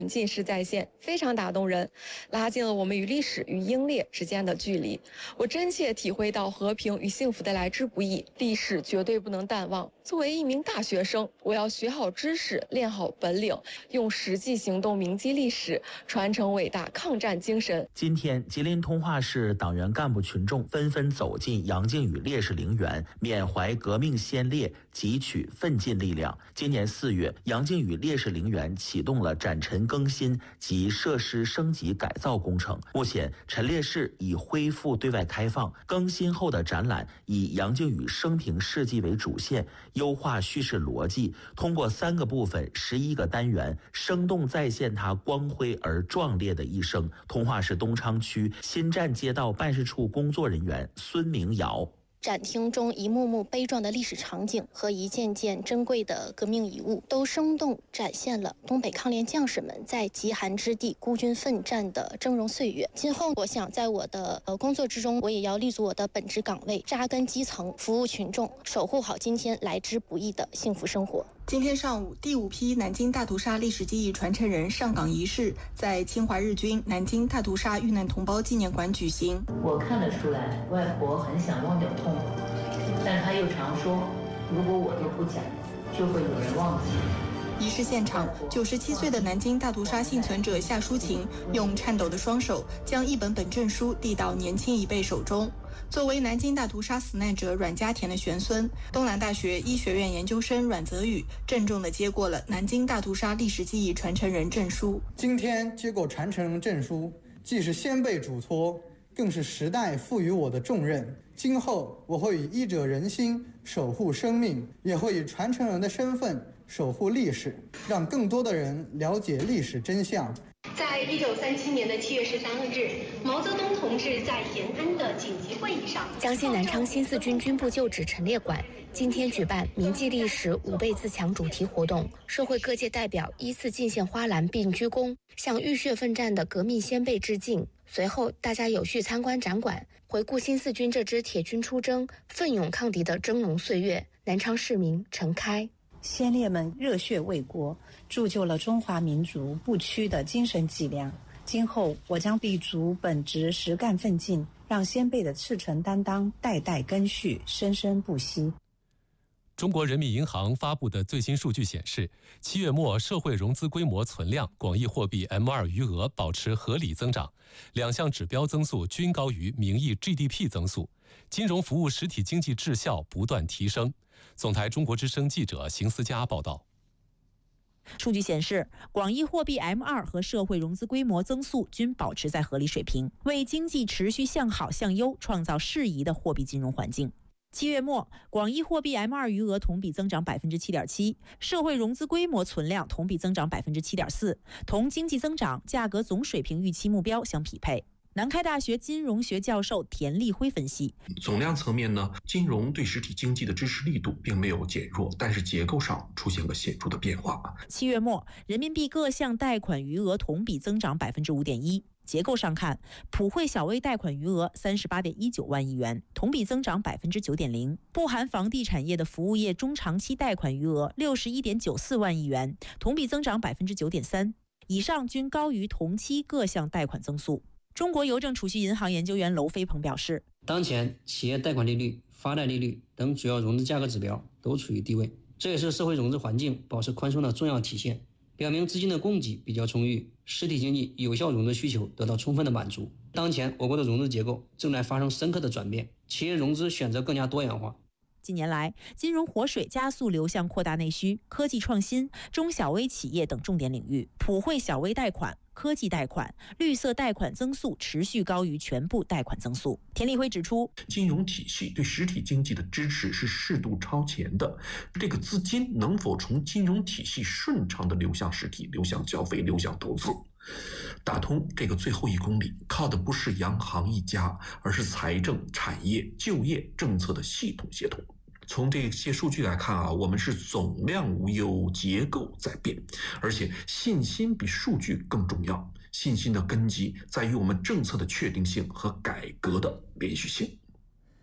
进士再现，非常打动人，拉近了我们与历史与英烈之间的距离。我真切体会到和平与幸福的来之不易，历史绝对不能淡忘。作为一名大学生，我要学好知识，练好本领，用实际行动铭记历史，传承伟大抗战精神。 今天，吉林通化市党员干部群众纷纷走进杨靖宇烈士陵园，缅怀革命先烈，汲取奋进力量。今年4月，杨靖宇烈士陵园启动了展陈更新及设施升级改造工程。目前，陈烈士已恢复对外开放，更新后的展览以杨靖宇生平事迹为主线，优化叙事逻辑，通过3个部分、11个单元，生动再现他光辉而壮烈的一生。通化市东昌区新站街道办事处工作人员孙明尧。 展厅中一幕幕悲壮的历史场景和一件件珍贵的革命遗物，都生动展现了东北抗联将士们在极寒之地孤军奋战的峥嵘岁月。今后，我想在我的工作之中，我也要立足我的本职岗位，扎根基层，服务群众，守护好今天来之不易的幸福生活。 今天上午，第5批南京大屠杀历史记忆传承人上岗仪式在侵华日军南京大屠杀遇难同胞纪念馆举行。 我看得出来，外婆很想忘掉痛苦，但她又常说，如果我都不讲，就会有人忘记。 仪式现场，97岁的南京大屠杀幸存者夏淑琴用颤抖的双手将一本本证书递到年轻一辈手中。作为南京大屠杀死难者阮家田的玄孙，东南大学医学院研究生阮泽宇郑重地接过了南京大屠杀历史记忆传承人证书。 今天接过传承人证书，既是先辈嘱托，更是时代赋予我的重任。今后我会以医者仁心守护生命，也会以传承人的身份守护历史，让更多的人了解历史真相。 在1937年的7月13日，毛泽东同志在延安的紧急会议上， 江西南昌新四军军部旧址陈列馆今天举办铭记历史5倍自强主题活动，社会各界代表依次进献花篮并鞠躬，向浴血奋战的革命先辈致敬。随后，大家有序参观展馆，回顾新四军这支铁军出征、奋勇抗敌的峥嵘岁月。南昌市民陈开。 先烈们热血为国，铸就了中华民族不屈的精神脊梁。今后我将立足本职，实干奋进，让先辈的赤诚担当代代根续，生生不息。 中国人民银行发布的最新数据显示，7月末社会融资规模存量、广义货币 M2 余额保持合理增长，2项指标增速均高于名义 GDP 增速，金融服务实体经济质效不断提升。总台中国之声记者邢思佳报道。 数据显示，广义货币 M2 和社会融资规模增速均保持在合理水平，为经济持续向好向优创造适宜的货币金融环境。7月末，广义货币 M2 余额同比增长 7.7%， 社会融资规模存量同比增长 7.4%， 同经济增长、价格总水平预期目标相匹配。南开大学金融学教授田立辉分析， 总量层面呢，金融对实体经济的支持力度并没有减弱，但是结构上出现了显著的变化。 7月末，人民币各项贷款余额同比增长 5.1%。结构上看，普惠小微贷款余额 38.19万亿元，同比增长 9.0%， 不含房地产业的服务业中长期贷款余额 61.94万亿元，同比增长 9.3%， 以上均高于同期各项贷款增速。中国邮政储蓄银行研究员娄飞鹏表示， 当前企业贷款利率、发贷利率等主要融资价格指标都处于低位，这也是社会融资环境保持宽松的重要体现，表明资金的供给比较充裕，实体经济有效融资需求得到充分的满足。当前我国的融资结构正在发生深刻的转变，企业融资选择更加多元化。 近年来，金融活水加速流向扩大内需、科技创新、中小微企业等重点领域，普惠小微贷款、科技贷款、绿色贷款增速持续高于全部贷款增速。田立辉指出， 金融体系对实体经济的支持是适度超前的，这个资金能否从金融体系顺畅地流向实体、流向消费、流向投资，打通这个最后1公里，靠的不是央行一家，而是财政、产业、就业政策的系统协同。从这些数据来看啊，我们是总量无忧，结构在变，而且信心比数据更重要。信心的根基在于我们政策的确定性和改革的连续性。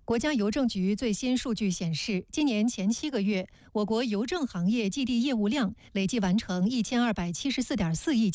国家邮政局最新数据显示，今年前7个月，我国邮政行业寄递业务量累计完成1274.4亿件。